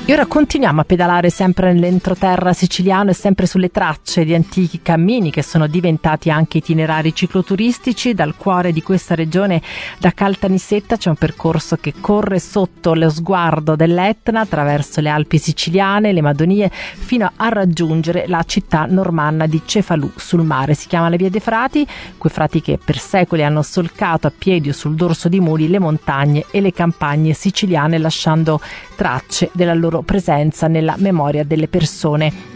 E ora continuiamo a pedalare sempre nell'entroterra siciliano e sempre sulle tracce di antichi cammini che sono diventati anche itinerari cicloturistici. Dal cuore di questa regione, da Caltanissetta, c'è un percorso che corre sotto lo sguardo dell'Etna, attraverso le Alpi siciliane, le Madonie, fino a raggiungere la città normanna di Cefalù sul mare. Si chiama le Vie dei Frati, quei frati che per secoli hanno solcato a piedi o sul dorso di muli le montagne e le campagne siciliane, lasciando tracce della loro presenza nella memoria delle persone.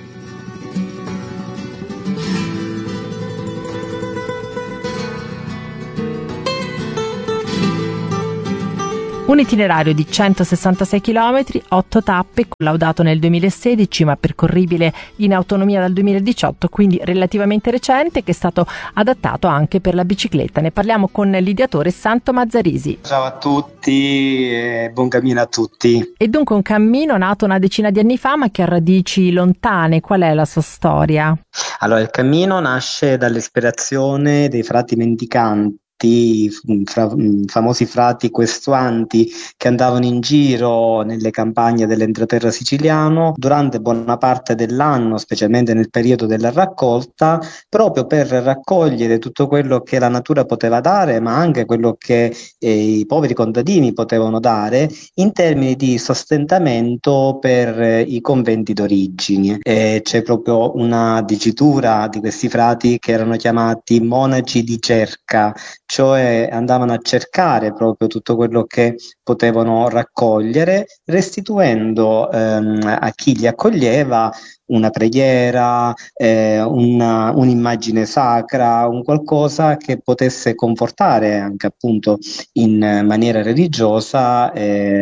Un itinerario di 166 km, 8 tappe, collaudato nel 2016 ma percorribile in autonomia dal 2018, quindi relativamente recente, che è stato adattato anche per la bicicletta. Ne parliamo con l'ideatore Santo Mazzarisi. Ciao a tutti e buon cammino a tutti. E dunque un cammino nato una decina di anni fa ma che ha radici lontane. Qual è la sua storia? Allora, il cammino nasce dall'ispirazione dei frati mendicanti, famosi frati questuanti che andavano in giro nelle campagne dell'entroterra siciliano durante buona parte dell'anno, specialmente nel periodo della raccolta, proprio per raccogliere tutto quello che la natura poteva dare, ma anche quello che i poveri contadini potevano dare in termini di sostentamento per i conventi d'origine. C'è proprio una dicitura di questi frati che erano chiamati monaci di cerca, cioè andavano a cercare proprio tutto quello che potevano raccogliere, restituendo a chi li accoglieva una preghiera, un'immagine sacra, un qualcosa che potesse confortare anche appunto in maniera religiosa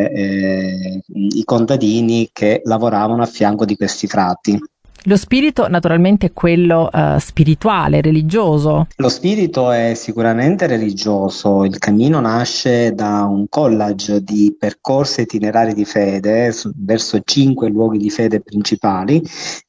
i contadini che lavoravano a fianco di questi frati. Lo spirito naturalmente è quello spirituale, religioso. Lo spirito è sicuramente religioso. Il cammino nasce da un collage di percorsi itinerari di fede verso 5 luoghi di fede principali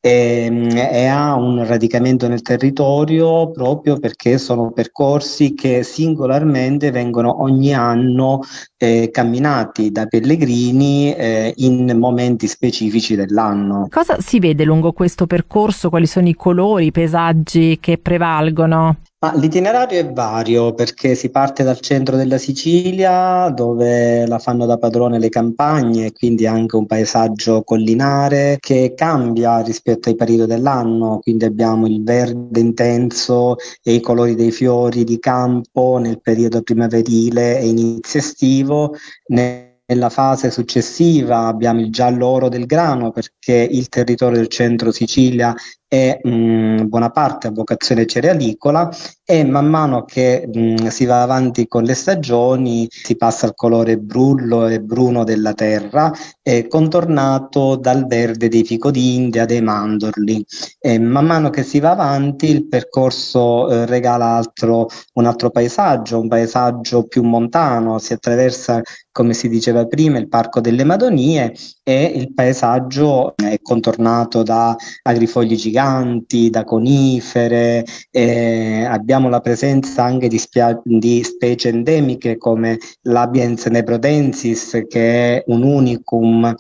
e ha un radicamento nel territorio proprio perché sono percorsi che singolarmente vengono ogni anno camminati da pellegrini in momenti specifici dell'anno. Cosa si vede lungo questo percorso? Quali sono i colori, i paesaggi che prevalgono? L'itinerario è vario perché si parte dal centro della Sicilia, dove la fanno da padrone le campagne, quindi anche un paesaggio collinare che cambia rispetto ai periodi dell'anno, quindi abbiamo il verde intenso e i colori dei fiori di campo nel periodo primaverile e inizio estivo. Nella fase successiva abbiamo il giallo-oro del grano perché il territorio del centro Sicilia è buona parte a vocazione cerealicola e man mano che si va avanti con le stagioni si passa al colore brullo e bruno della terra, contornato dal verde dei fico d'India, dei mandorli. E man mano che si va avanti il percorso regala un altro paesaggio, un paesaggio più montano, si attraversa, come si diceva prima, il Parco delle Madonie e il paesaggio è contornato da agrifogli giganti, da conifere, abbiamo la presenza anche di specie endemiche come l'Abies nebrodensis, che è un unicum,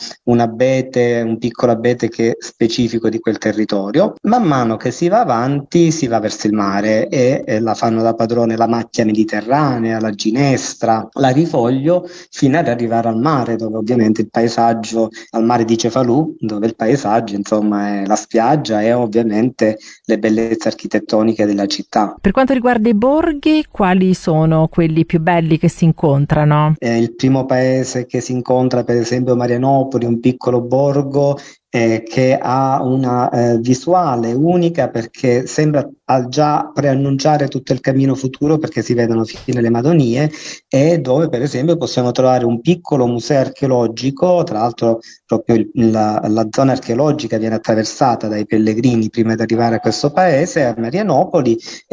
un piccolo abete che è specifico di quel territorio. Man mano che si va avanti si va verso il mare e la fanno da padrone la macchia mediterranea, la ginestra, l'agrifoglio, fino ad arrivare al mare, dove ovviamente il paesaggio, al mare di Cefalù, dove il paesaggio insomma è la spiaggia e ovviamente le bellezze architettoniche della città. Per quanto riguarda i borghi, quali sono quelli più belli che si incontrano? Il primo paese che si incontra, per esempio Marianopoli, un piccolo borgo che ha una visuale unica perché sembra già preannunciare tutto il cammino futuro perché si vedono fino alle Madonie, e dove per esempio possiamo trovare un piccolo museo archeologico. Tra l'altro proprio la zona archeologica viene attraversata dai pellegrini prima di arrivare a questo paese, a Marianopoli,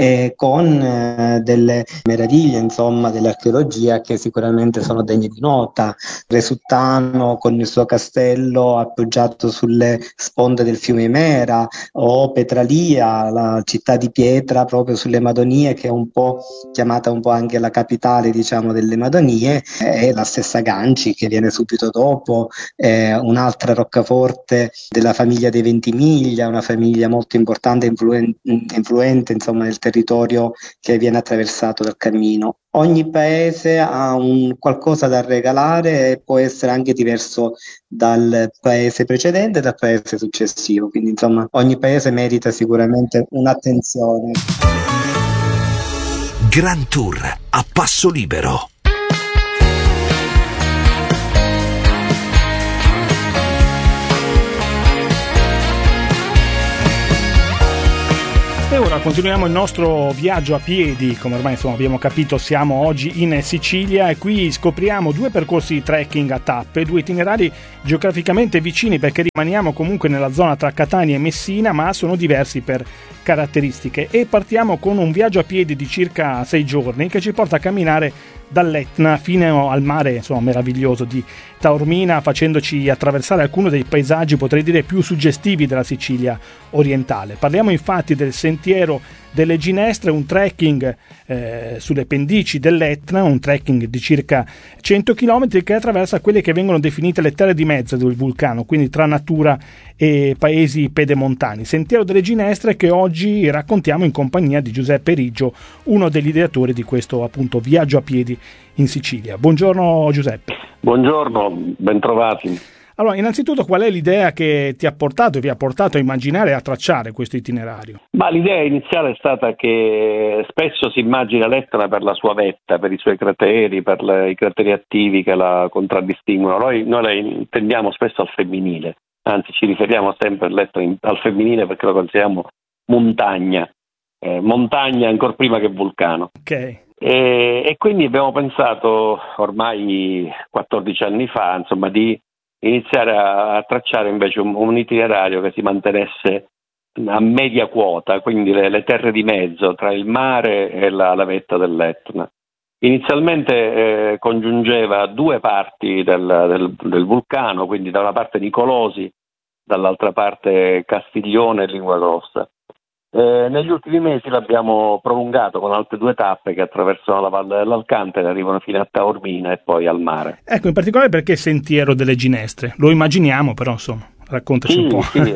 con delle meraviglie insomma dell'archeologia che sicuramente sono degne di nota. Resuttano con il suo castello appoggiato sul sulle sponde del fiume Mera, o Petralia, la città di pietra proprio sulle Madonie, che è un po' chiamata un po' anche la capitale, diciamo, delle Madonie, e la stessa Ganci che viene subito dopo, un'altra roccaforte della famiglia dei Ventimiglia, una famiglia molto importante e influente, insomma, nel territorio che viene attraversato dal cammino. Ogni paese ha un qualcosa da regalare e può essere anche diverso dal paese precedente e dal paese successivo, quindi insomma ogni paese merita sicuramente un'attenzione. Grand Tour a passo libero. E ora continuiamo il nostro viaggio a piedi. Come ormai abbiamo capito, siamo oggi in Sicilia e qui scopriamo 2 percorsi di trekking a tappe, 2 itinerari geograficamente vicini perché rimaniamo comunque nella zona tra Catania e Messina, ma sono diversi per caratteristiche. E partiamo con un viaggio a piedi di circa 6 giorni che ci porta a camminare dall'Etna fino al mare, meraviglioso di Taormina, facendoci attraversare alcuni dei paesaggi, potrei dire, più suggestivi della Sicilia orientale. Parliamo infatti del Sentiero delle Ginestre, un trekking sulle pendici dell'Etna, un trekking di circa 100 km che attraversa quelle che vengono definite le terre di mezzo del vulcano, quindi tra natura e paesi pedemontani. Sentiero delle Ginestre che oggi raccontiamo in compagnia di Giuseppe Riggio, uno degli ideatori di questo appunto viaggio a piedi in Sicilia. Buongiorno Giuseppe. Buongiorno, bentrovati. Allora, innanzitutto qual è l'idea che vi ha portato a immaginare e a tracciare questo itinerario? Ma l'idea iniziale è stata che spesso si immagina l'Etna per la sua vetta, per i suoi crateri, per i crateri attivi che la contraddistinguono. Noi la intendiamo spesso al femminile, anzi ci riferiamo sempre all'Etna al femminile perché lo consideriamo montagna ancora prima che vulcano. Ok. E quindi abbiamo pensato ormai 14 anni fa, di iniziare a tracciare invece un itinerario che si mantenesse a media quota, quindi le terre di mezzo tra il mare e la vetta dell'Etna. Inizialmente congiungeva 2 parti del vulcano, quindi da una parte Nicolosi, dall'altra parte Castiglione e Lingua Grossa. Negli ultimi mesi l'abbiamo prolungato con altre 2 tappe che attraversano la Valle dell'Alcantara e arrivano fino a Taormina e poi al mare. Ecco, in particolare perché Sentiero delle Ginestre? Lo immaginiamo, però raccontaci un po'. Sì,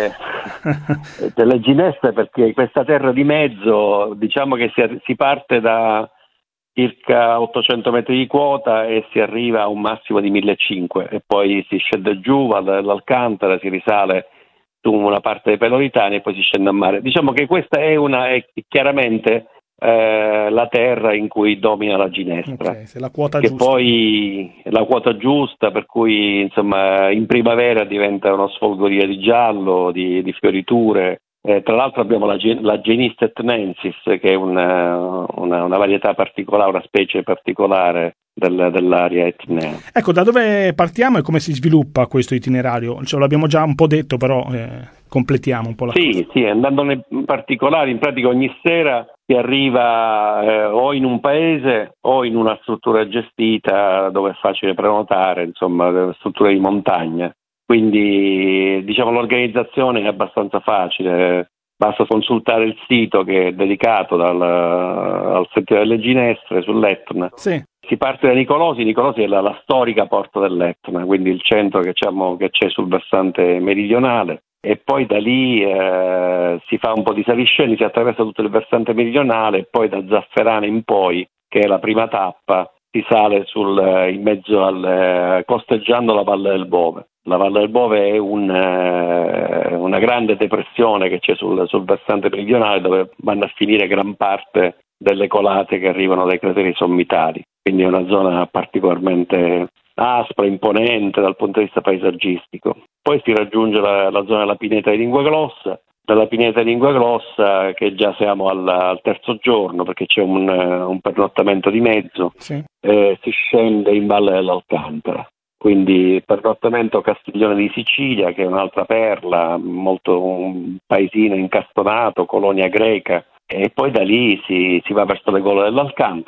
delle Ginestre perché questa terra di mezzo, diciamo che si parte da circa 800 metri di quota e si arriva a un massimo di 1500 e poi si scende giù, Valle dell'Alcantara, si risale su una parte dei Peloritani e poi si scende a mare. Diciamo che questa è chiaramente la terra in cui domina la ginestra, okay, se la quota che giusta. Poi è la quota giusta, per cui in primavera diventa uno sfolgorio di giallo, di fioriture. Tra l'altro abbiamo la Genista etnensis, che è una varietà particolare, una specie particolare dell'area etnea. Ecco, da dove partiamo e come si sviluppa questo itinerario? L'abbiamo già un po' detto, però completiamo un po' la cosa. Sì, andando nei particolari, in pratica ogni sera si arriva o in un paese o in una struttura gestita dove è facile prenotare, strutture di montagna. Quindi l'organizzazione è abbastanza facile, basta consultare il sito che è dedicato al Sentiero delle Ginestre sull'Etna. Sì. Si parte da Nicolosi è la storica porta dell'Etna, quindi il centro che c'è sul versante meridionale, e poi da lì si fa un po' di saliscendi, si attraversa tutto il versante meridionale e poi da Zafferana in poi, che è la prima tappa, si sale in mezzo costeggiando la Valle del Bove. La Valle del Bove è una grande depressione che c'è sul versante meridionale, dove vanno a finire gran parte delle colate che arrivano dai crateri sommitali. Quindi è una zona particolarmente aspra, imponente dal punto di vista paesaggistico. Poi si raggiunge la zona della Pineta di Lingua Grossa. Dalla Pineta di Lingua Grossa, che già siamo al terzo giorno perché c'è un pernottamento di mezzo, sì. Si scende in Valle dell'Alcantara. Quindi pernottamento Castiglione di Sicilia, che è un'altra perla, un paesino incastonato, colonia greca, e poi da lì si va verso le gole dell'Alcantara,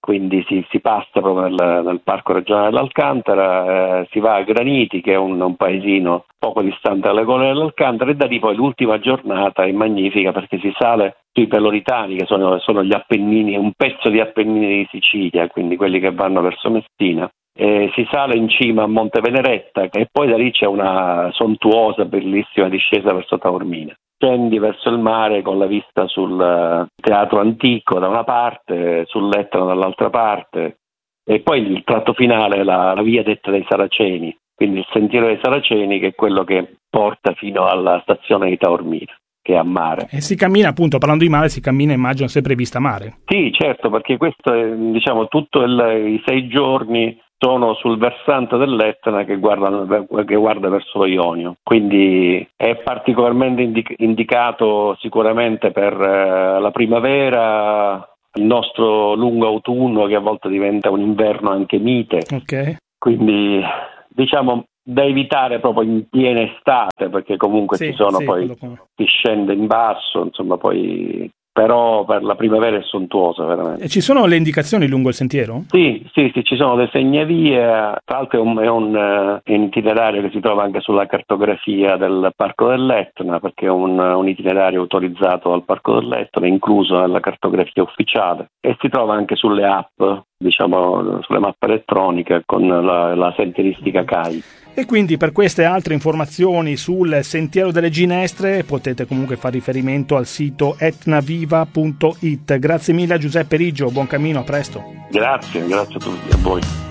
quindi si passa proprio nel parco regionale dell'Alcantara, si va a Graniti, che è un paesino poco distante dalle Colline dell'Alcantara, e da lì poi l'ultima giornata è magnifica perché si sale sui Peloritani, che sono gli Appennini, un pezzo di Appennini di Sicilia, quindi quelli che vanno verso Messina. Si sale in cima a Monte Veneretta e poi da lì c'è una sontuosa, bellissima discesa verso Taormina. Scendi verso il mare con la vista sul teatro antico da una parte, sull'Etna dall'altra parte, e poi il tratto finale è la via detta dei Saraceni, quindi il sentiero dei Saraceni, che è quello che porta fino alla stazione di Taormina, che è a mare. E si cammina, appunto, parlando di mare, si cammina, immagino, sempre vista mare. Sì, certo, perché questo è, tutto i 6 giorni sono sul versante dell'Etna che guarda verso lo Ionio, quindi è particolarmente indicato sicuramente per la primavera, il nostro lungo autunno, che a volte diventa un inverno anche mite. Ok. Quindi da evitare proprio in piena estate, perché comunque si scende in basso, insomma, poi però per la primavera è sontuosa veramente. E ci sono le indicazioni lungo il sentiero? Sì, ci sono dei segnavie, tra l'altro è un itinerario che si trova anche sulla cartografia del Parco dell'Etna, perché è un itinerario autorizzato dal Parco dell'Etna, incluso nella cartografia ufficiale, e si trova anche sulle app, sulle mappe elettroniche con la sentieristica CAI. E quindi per queste altre informazioni sul Sentiero delle Ginestre potete comunque fare riferimento al sito etnaviva.it. Grazie mille a Giuseppe Riggio, buon cammino, a presto. Grazie a tutti, a voi.